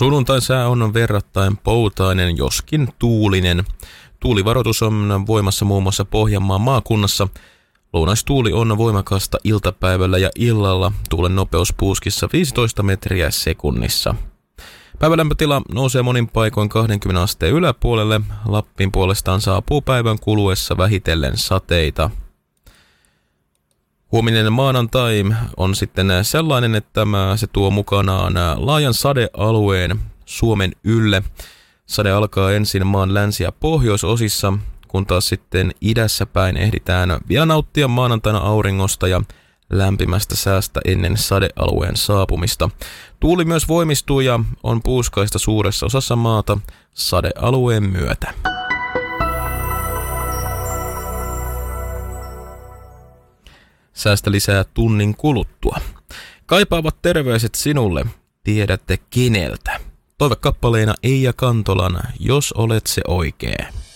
Sunnuntain sää on verrattain poutainen, joskin tuulinen. Tuulivaroitus on voimassa muun muassa Pohjanmaan maakunnassa. Lounaistuuli on voimakasta iltapäivällä ja illalla. Tuulen nopeus puuskissa 15 metriä sekunnissa. Päivälämpötila nousee monin paikoin 20 asteen yläpuolelle. Lappiin puolestaan saapuu päivän kuluessa vähitellen sateita. Huominen maanantai on sitten sellainen, että se tuo mukanaan laajan sadealueen Suomen ylle. Sade alkaa ensin maan länsi- ja pohjoisosissa, kun taas sitten idässä päin ehditään vielä nauttia maanantaina auringosta ja lämpimästä säästä ennen sadealueen saapumista. Tuuli myös voimistuu ja on puuskaista suuressa osassa maata sadealueen myötä. Säästä lisää tunnin kuluttua. Kaipaavat terveiset sinulle, tiedätte keneltä. Toivekappaleena Eija Kantolan, Jos olet se oikee.